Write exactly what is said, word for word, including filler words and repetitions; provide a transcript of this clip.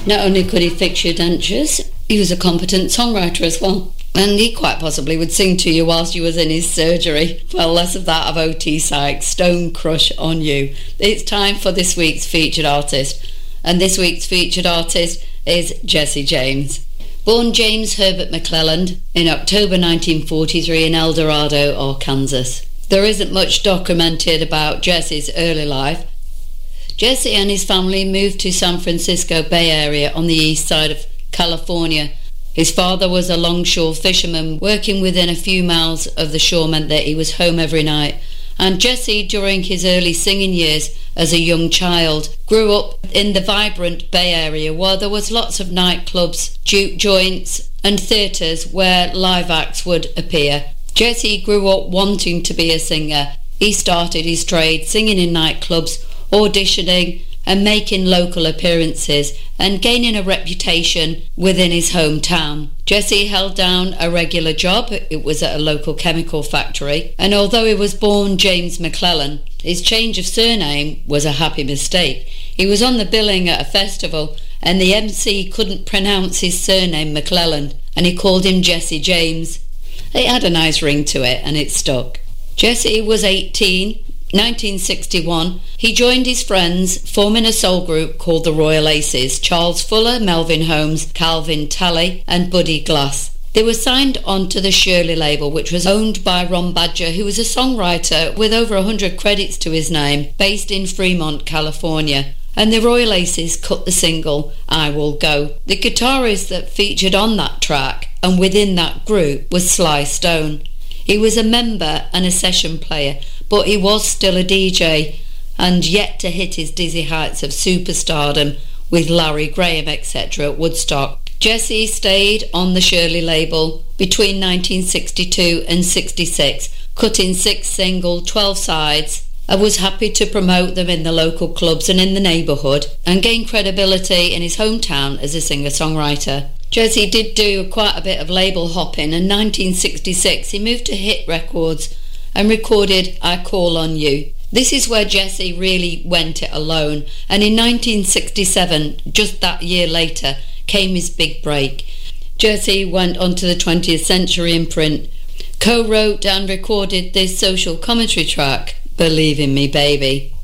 Not only could he fix your dentures, he was a competent songwriter as well. And he quite possibly would sing to you whilst you was in his surgery. Well, less of that of O T Sykes, Stone Crush on You. It's time for this week's featured artist. And this week's featured artist is Jesse James. Born James Herbert McClelland in October nineteen forty-three in El Dorado, Arkansas. There isn't much documented about Jesse's early life. Jesse and his family moved to San Francisco Bay Area on the east side of California. His father was a longshore fisherman. Working within a few miles of the shore meant that he was home every night. And Jesse, during his early singing years as a young child, grew up in the vibrant Bay Area where there was lots of nightclubs, juke joints and theatres where live acts would appear. Jesse grew up wanting to be a singer. He started his trade singing in nightclubs, auditioning and making local appearances and gaining a reputation within his hometown. Jesse held down a regular job. It was at a local chemical factory, and although he was born James McClellan, his change of surname was a happy mistake. He was on the billing at a festival and the M C couldn't pronounce his surname McClellan and he called him Jesse James. It had a nice ring to it and it stuck. Jesse was eighteen. nineteen sixty-one, he joined his friends, forming a soul group called the Royal Aces, Charles Fuller, Melvin Holmes, Calvin Talley and Buddy Glass. They were signed on to the Shirley label, which was owned by Ron Badger, who was a songwriter with over one hundred credits to his name, based in Fremont, California. And the Royal Aces cut the single, I Will Go. The guitarist that featured on that track and within that group was Sly Stone. He was a member and a session player, but he was still a D J and yet to hit his dizzy heights of superstardom with Larry Graham, et cetera at Woodstock. Jesse stayed on the Shirley label between nineteen sixty-two and sixty-six, cutting six single, twelve sides, and was happy to promote them in the local clubs and in the neighbourhood and gain credibility in his hometown as a singer-songwriter. Jesse did do quite a bit of label hopping, and in nineteen sixty-six he moved to Hit Records and recorded I Call on You. This is where Jesse really went it alone, and in nineteen sixty-seven, just that year later, came his big break. Jesse went on to the twentieth Century Imprint, co-wrote and recorded this social commentary track, Believe in Me Baby.